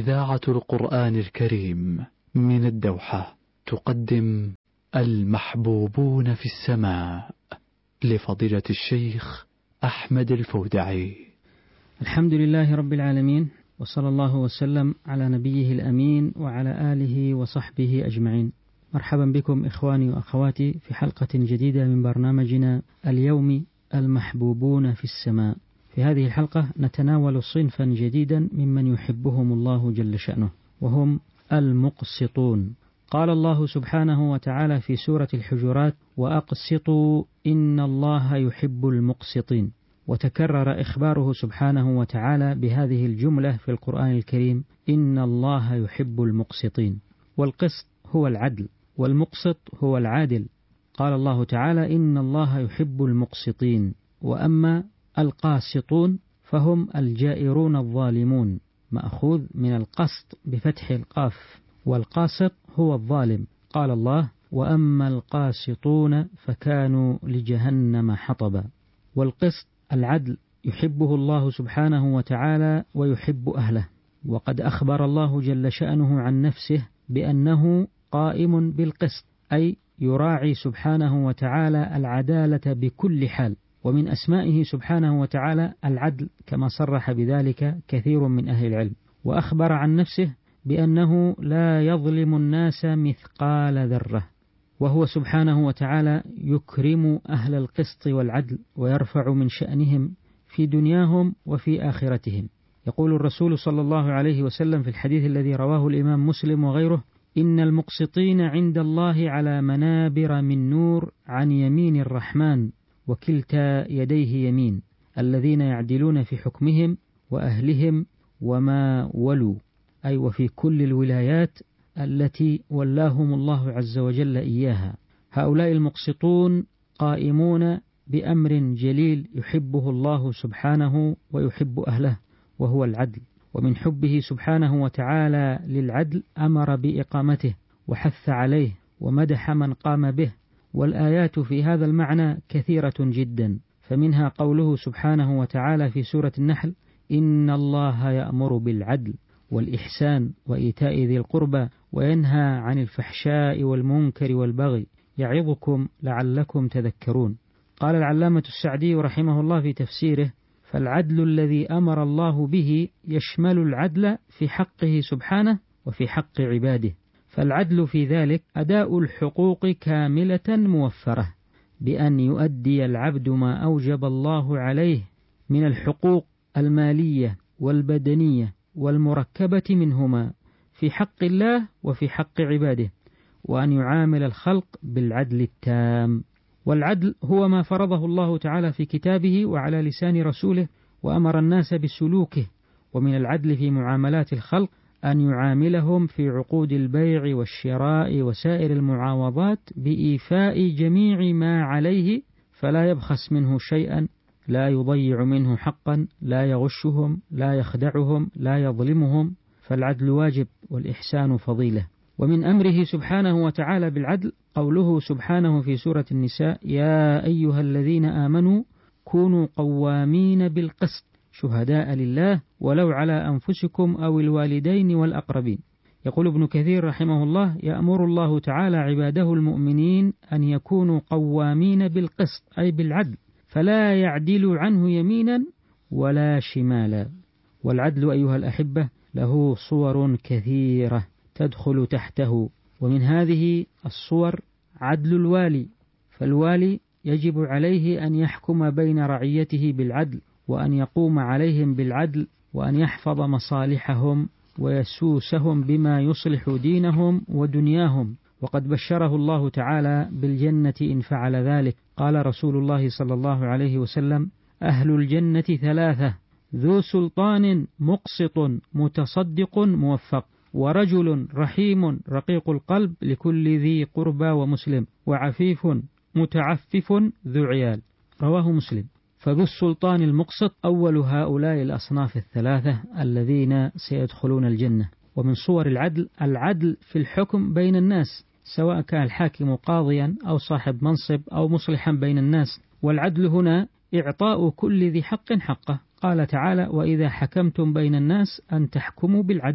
إذاعة القرآن الكريم من الدوحة تقدم المحبوبون في السماء لفضيلة الشيخ أحمد الفودعي. الحمد لله رب العالمين، وصلى الله وسلم على نبيه الأمين وعلى آله وصحبه أجمعين. مرحبا بكم إخواني وأخواتي في حلقة جديدة من برنامجنا اليومي المحبوبون في السماء. في هذه الحلقة نتناول صنفا جديدا ممن يحبهم الله جل شأنه، وهم المقسطون. قال الله سبحانه وتعالى في سورة الحجرات: وأقسطوا إن الله يحب المقسطين. وتكرر إخباره سبحانه وتعالى بهذه الجملة في القرآن الكريم: إن الله يحب المقسطين. والقسط هو العدل، والمقسط هو العادل. قال الله تعالى: إن الله يحب المقسطين. وأما القاسطون فهم الجائرون الظالمون، مأخوذ من القسط بفتح القاف، والقاسط هو الظالم. قال الله: وأما القاسطون فكانوا لجهنم حطبا. والقسط العدل يحبه الله سبحانه وتعالى ويحب أهله. وقد أخبر الله جل شأنه عن نفسه بأنه قائم بالقسط، أي يراعي سبحانه وتعالى العدالة بكل حال. ومن أسمائه سبحانه وتعالى العدل، كما صرح بذلك كثير من أهل العلم. وأخبر عن نفسه بأنه لا يظلم الناس مثقال ذرة، وهو سبحانه وتعالى يكرم أهل القسط والعدل ويرفع من شأنهم في دنياهم وفي آخرتهم. يقول الرسول صلى الله عليه وسلم في الحديث الذي رواه الإمام مسلم وغيره: إن المقسطين عند الله على منابر من نور عن يمين الرحمن وكلتا يديه يمين، الذين يعدلون في حكمهم وأهلهم وما ولوا، أي وفي كل الولايات التي ولاهم الله عز وجل إياها. هؤلاء المقسطون قائمون بأمر جليل يحبه الله سبحانه ويحب أهله، وهو العدل. ومن حبه سبحانه وتعالى للعدل أمر بإقامته وحث عليه ومدح من قام به. والآيات في هذا المعنى كثيرة جدا، فمنها قوله سبحانه وتعالى في سورة النحل: إن الله يأمر بالعدل والإحسان وإيتاء ذي القربى وينهى عن الفحشاء والمنكر والبغي يعظكم لعلكم تذكرون. قال العلامة السعدي رحمه الله في تفسيره: فالعدل الذي أمر الله به يشمل العدل في حقه سبحانه وفي حق عباده. فالعدل في ذلك أداء الحقوق كاملة موفرة، بأن يؤدي العبد ما أوجب الله عليه من الحقوق المالية والبدنية والمركبة منهما في حق الله وفي حق عباده، وأن يعامل الخلق بالعدل التام. والعدل هو ما فرضه الله تعالى في كتابه وعلى لسان رسوله وأمر الناس بسلوكه. ومن العدل في معاملات الخلق أن يعاملهم في عقود البيع والشراء وسائر المعاوضات بإيفاء جميع ما عليه، فلا يبخس منه شيئا، لا يضيع منه حقا، لا يغشهم، لا يخدعهم، لا يظلمهم. فالعدل واجب والإحسان فضيلة. ومن أمره سبحانه وتعالى بالعدل قوله سبحانه في سورة النساء: يا أيها الذين آمنوا كونوا قوامين بالقسط شهداء لله ولو على أنفسكم أو الوالدين والأقربين. يقول ابن كثير رحمه الله: يأمر الله تعالى عباده المؤمنين أن يكونوا قوامين بالقسط، أي بالعدل، فلا يعدل عنه يمينا ولا شمالا. والعدل أيها الأحبة له صور كثيرة تدخل تحته، ومن هذه الصور عدل الوالي. فالوالي يجب عليه أن يحكم بين رعيته بالعدل، وأن يقوم عليهم بالعدل، وأن يحفظ مصالحهم ويسوسهم بما يصلح دينهم ودنياهم. وقد بشره الله تعالى بالجنة إن فعل ذلك. قال رسول الله صلى الله عليه وسلم: أهل الجنة ثلاثة: ذو سلطان مقسط متصدق موفق، ورجل رحيم رقيق القلب لكل ذي قربى ومسلم، وعفيف متعفف ذو عيال. رواه مسلم. فذو السلطان المقسط أول هؤلاء الأصناف الثلاثة الذين سيدخلون الجنة. ومن صور العدل العدل في الحكم بين الناس، سواء كان الحاكم قاضيا أو صاحب منصب أو مصلحا بين الناس. والعدل هنا إعطاء كل ذي حق حقه. قال تعالى: وإذا حكمتم بين الناس أن تحكموا بالعدل.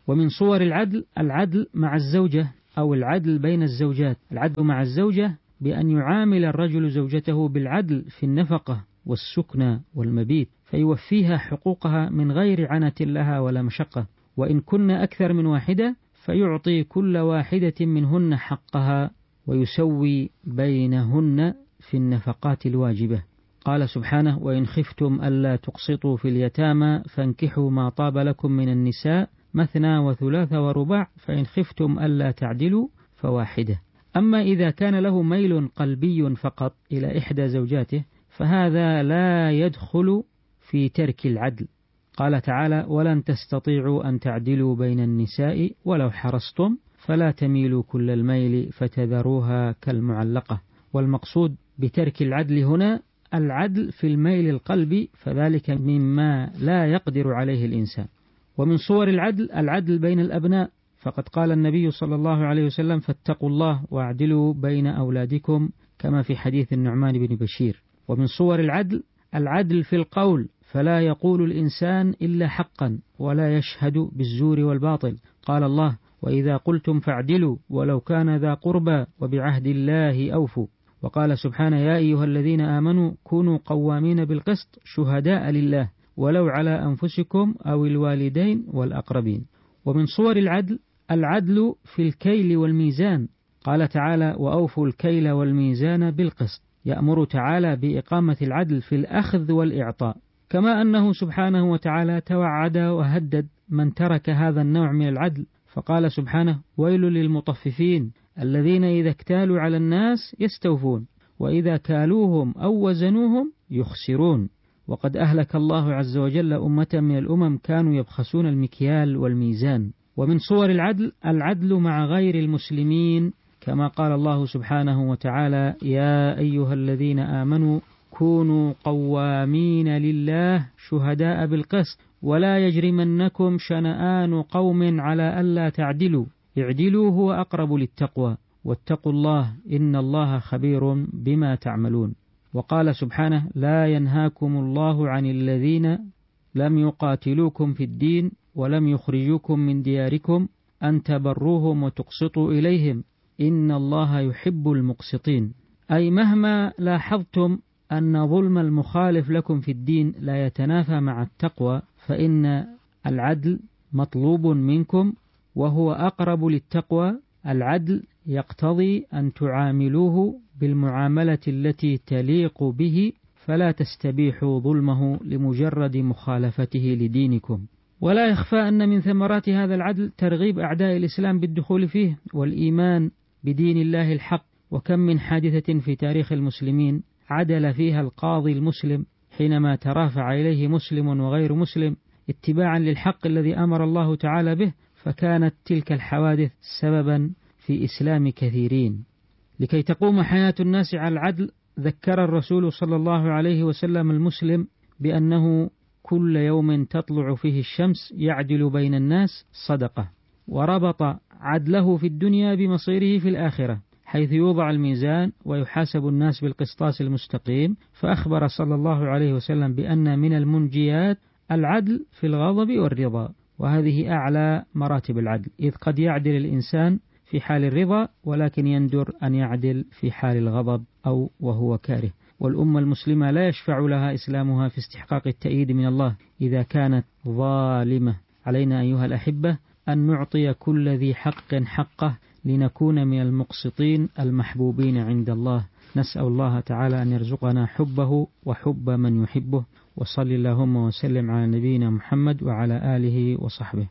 ومن صور العدل العدل مع الزوجة أو العدل بين الزوجات. العدل مع الزوجة بأن يعامل الرجل زوجته بالعدل في النفقة والسكنى والمبيت، فيوفيها حقوقها من غير عنة لها ولا مشقة، وإن كن أكثر من واحدة فيعطي كل واحدة منهن حقها ويسوي بينهن في النفقات الواجبة. قال سبحانه: وإن خفتم ألا تقسطوا في اليتامى فانكحوا ما طاب لكم من النساء مثنى وثلاث ورباع فإن خفتم ألا تعدلوا فواحدة. أما إذا كان له ميل قلبي فقط إلى إحدى زوجاته فهذا لا يدخل في ترك العدل. قال تعالى: ولن تستطيعوا أن تعدلوا بين النساء ولو حرصتم فلا تميلوا كل الميل فتذروها كالمعلقة. والمقصود بترك العدل هنا العدل في الميل القلبي، فذلك مما لا يقدر عليه الإنسان. ومن صور العدل العدل بين الأبناء، فقد قال النبي صلى الله عليه وسلم: فاتقوا الله واعدلوا بين أولادكم، كما في حديث النعمان بن بشير. ومن صور العدل العدل في القول، فلا يقول الإنسان إلا حقا ولا يشهد بالزور والباطل. قال الله: وإذا قلتم فاعدلوا ولو كان ذا قربى وبعهد الله أوفوا. وقال سبحانه: يا أيها الذين آمنوا كونوا قوامين بالقسط شهداء لله ولو على أنفسكم أو الوالدين والأقربين. ومن صور العدل العدل في الكيل والميزان. قال تعالى: وأوفوا الكيل والميزان بالقسط. يأمر تعالى بإقامة العدل في الأخذ والإعطاء، كما أنه سبحانه وتعالى توعد وهدد من ترك هذا النوع من العدل، فقال سبحانه: ويل للمطففين الذين إذا اكتالوا على الناس يستوفون وإذا كالوهم أو وزنوهم يخسرون. وقد أهلك الله عز وجل أمة من الأمم كانوا يبخسون المكيال والميزان. ومن صور العدل العدل مع غير المسلمين، كما قال الله سبحانه وتعالى: يا أيها الذين آمنوا كونوا قوامين لله شهداء بالقسط ولا يجرمنكم شنآن قوم على ألا تعدلوا اعدلوا هو أقرب للتقوى واتقوا الله إن الله خبير بما تعملون. وقال سبحانه: لا ينهاكم الله عن الذين لم يقاتلوكم في الدين ولم يخرجوكم من دياركم أن تبروهم وتقسطوا إليهم إن الله يحب المقسطين. أي مهما لاحظتم أن ظلم المخالف لكم في الدين لا يتنافى مع التقوى، فإن العدل مطلوب منكم وهو أقرب للتقوى. العدل يقتضي أن تعاملوه بالمعاملة التي تليق به، فلا تستبيحوا ظلمه لمجرد مخالفته لدينكم. ولا يخفى أن من ثمرات هذا العدل ترغيب أعداء الإسلام بالدخول فيه والإيمان بدين الله الحق. وكم من حادثة في تاريخ المسلمين عدل فيها القاضي المسلم حينما ترافع إليه مسلم وغير مسلم اتباعا للحق الذي أمر الله تعالى به، فكانت تلك الحوادث سببا في إسلام كثيرين. لكي تقوم حياة الناس على العدل ذكر الرسول صلى الله عليه وسلم المسلم بأنه كل يوم تطلع فيه الشمس يعدل بين الناس صدقة، وربط عدله في الدنيا بمصيره في الآخرة حيث يوضع الميزان ويحاسب الناس بالقسطاس المستقيم. فأخبر صلى الله عليه وسلم بأن من المنجيات العدل في الغضب والرضا، وهذه أعلى مراتب العدل، إذ قد يعدل الإنسان في حال الرضا ولكن يندر أن يعدل في حال الغضب أو وهو كاره. والأمة المسلمة لا يشفع لها إسلامها في استحقاق التأييد من الله إذا كانت ظالمة. علينا أيها الأحبة أن نعطي كل ذي حق حقه لنكون من المقسطين المحبوبين عند الله. نسأل الله تعالى أن يرزقنا حبه وحب من يحبه. وصل اللهم وسلم على نبينا محمد وعلى آله وصحبه.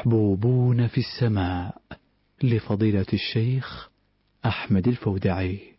المحبوبون في السماء لفضيلة الشيخ أحمد الفودعي.